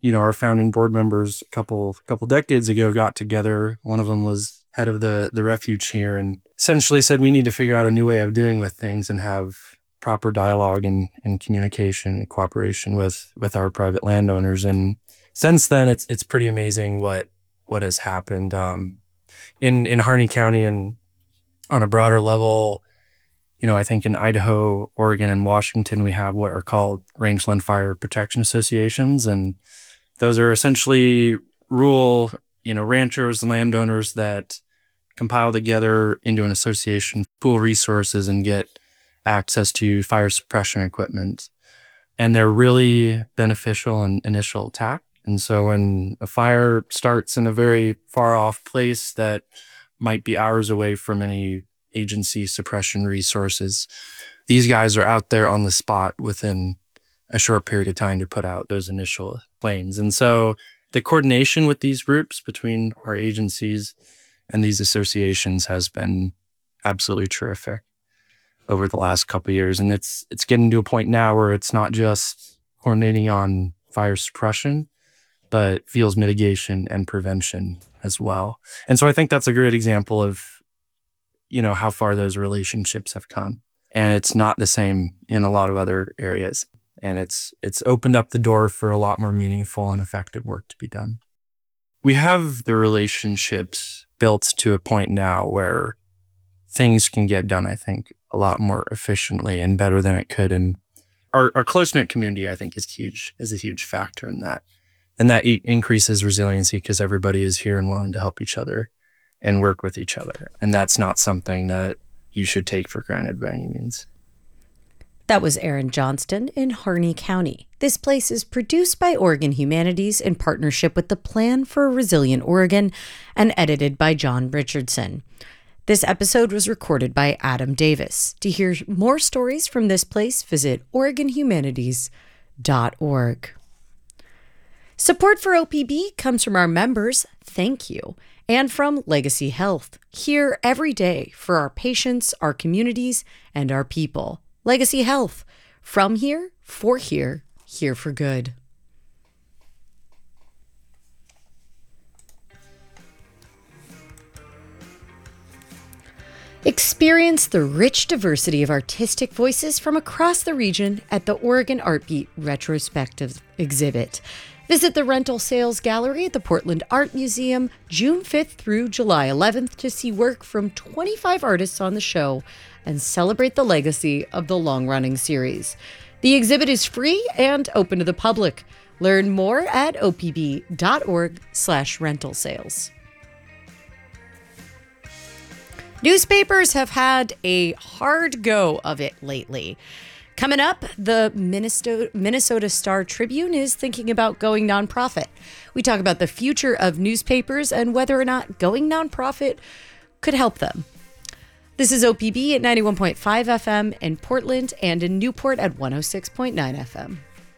our founding board members a couple decades ago got together. One of them was head of the refuge here and essentially said we need to figure out a new way of dealing with things and have proper dialogue and communication and cooperation with our private landowners. And since then, it's pretty amazing what has happened in Harney County and on a broader level. I think in Idaho, Oregon, and Washington, we have what are called rangeland fire protection associations. And those are essentially rural, ranchers and landowners that compile together into an association, pool resources, and get access to fire suppression equipment. And they're really beneficial in initial attack. And so when a fire starts in a very far off place that might be hours away from any agency suppression resources, these guys are out there on the spot within a short period of time to put out those initial flames. And so the coordination with these groups between our agencies and these associations has been absolutely terrific over the last couple of years. And it's getting to a point now where it's not just coordinating on fire suppression, but fields mitigation and prevention as well. And so I think that's a great example of, how far those relationships have come. And it's not the same in a lot of other areas. And it's opened up the door for a lot more meaningful and effective work to be done. We have the relationships built to a point now where things can get done, I think, a lot more efficiently and better than it could. And our close-knit community, I think, is a huge factor in that. And that increases resiliency because everybody is here and willing to help each other and work with each other. And that's not something that you should take for granted by any means. That was Aaron Johnston in Harney County. This Place is produced by Oregon Humanities in partnership with the Plan for a Resilient Oregon and edited by John Richardson. This episode was recorded by Adam Davis. To hear more stories from This Place, visit OregonHumanities.org. Support for OPB comes from our members, thank you, and from Legacy Health, here every day for our patients, our communities, and our people. Legacy Health, from here, here for good. Experience the rich diversity of artistic voices from across the region at the Oregon Artbeat Retrospective exhibit. Visit the Rental Sales Gallery at the Portland Art Museum June 5th through July 11th to see work from 25 artists on the show and celebrate the legacy of the long-running series. The exhibit is free and open to the public. Learn more at opb.org/rental sales. Newspapers have had a hard go of it lately. Coming up, the Minnesota Star Tribune is thinking about going nonprofit. We talk about the future of newspapers and whether or not going nonprofit could help them. This is OPB at 91.5 FM in Portland and in Newport at 106.9 FM.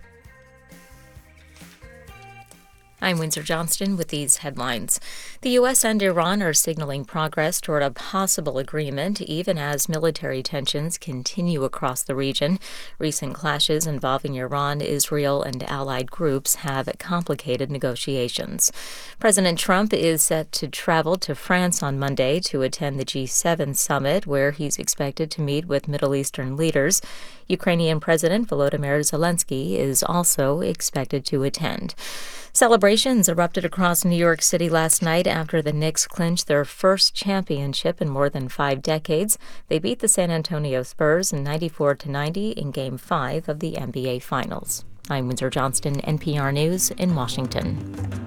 I'm Windsor Johnston with these headlines. The U.S. and Iran are signaling progress toward a possible agreement, even as military tensions continue across the region. Recent clashes involving Iran, Israel, and allied groups have complicated negotiations. President Trump is set to travel to France on Monday to attend the G7 summit, where he's expected to meet with Middle Eastern leaders. Ukrainian President Volodymyr Zelensky is also expected to attend. Celebrations erupted across New York City last night after the Knicks clinched their first championship in more than 5 decades. They beat the San Antonio Spurs 94-90 in Game 5 of the NBA Finals. I'm Windsor Johnston, NPR News in Washington.